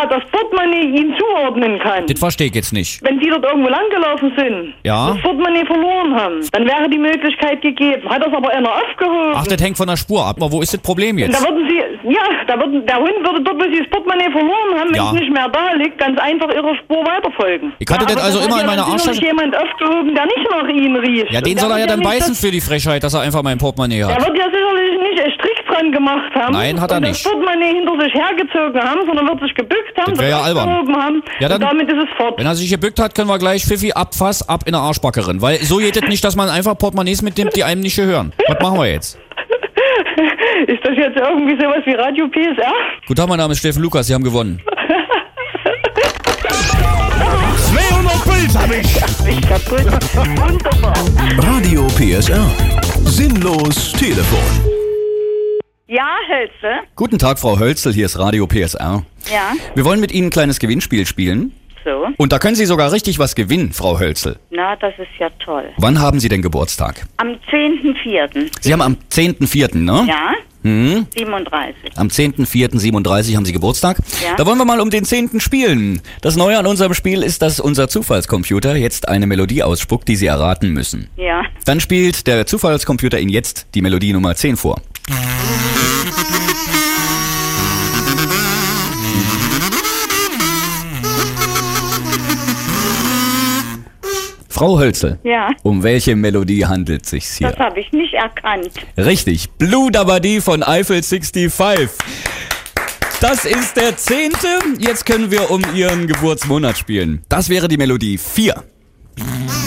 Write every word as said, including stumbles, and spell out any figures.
ja das Portemonnaie ihm zuordnen kann. Das verstehe ich jetzt nicht. Wenn Sie dort irgendwo langgelaufen sind, Ja. das Portemonnaie verloren haben, dann wäre die Möglichkeit gegeben. Hat das aber einer aufgehoben. Ach, das hängt von der Spur ab. Aber wo ist das Problem jetzt? Da würden Sie, ja, da würden, der Hund würde dort, wo Sie das Portemonnaie verloren haben, wenn Ja. es nicht mehr da liegt, ganz einfach Ihrer Spur weiterfolgen. Ich hatte ja, das aber also das immer hat in ja meiner dann sicherlich Arschtasche. jemand aufgehoben, der nicht nach Ihnen riecht. Ja, den Und soll der er ja wird dann nicht beißen das- für die Frechheit, dass er einfach mein Portemonnaie Der hat. wird ja sicherlich nicht einen Strick dran gemacht haben. Nein, hat er und nicht. das Portemonnaie hinter sich hergezogen haben, sondern wird sich gebückt haben, Das wär ja albern. aufgehoben haben Ja, dann- und damit ist es fort. Wenn er sich gebückt hat, können wir gleich Pfiffi abfass ab in der Arschbackerin. Weil so geht es nicht, dass man einfach Portemonnaies mitnimmt, die einem nicht gehören. Was machen wir jetzt? Ist das jetzt irgendwie sowas wie Radio P S R? Guten Tag, mein Name ist Steffen Lukas, Sie haben gewonnen. zweihundert Puls hab ich. Ich kaputt. Wunderbar. Radio P S R. Sinnlos Telefon. Ja, Hölze. Guten Tag, Frau Hölzel, hier ist Radio P S R. Ja, Wir wollen mit Ihnen ein kleines Gewinnspiel spielen. so. Und da können Sie sogar richtig was gewinnen, Frau Hölzel. Na, das ist ja toll. Wann haben Sie denn Geburtstag? Am zehnten vierten Sie haben am zehnten vierten, ne? Ja, Hm? siebenunddreißig. Am zehnten vierten siebenunddreißig haben Sie Geburtstag. Ja. Da wollen wir mal um den zehnten spielen. Das Neue an unserem Spiel ist, dass unser Zufallscomputer jetzt eine Melodie ausspuckt, die Sie erraten müssen. Ja. Dann spielt der Zufallscomputer Ihnen jetzt die Melodie Nummer zehn vor. Frau Hölzel, Ja, um welche Melodie handelt es sich hier? das habe ich nicht erkannt. Richtig, Blue Dabadi von Eiffel fünfundsechzig. Das ist der zehnte. Jetzt können wir um Ihren Geburtsmonat spielen. Das wäre die Melodie vier.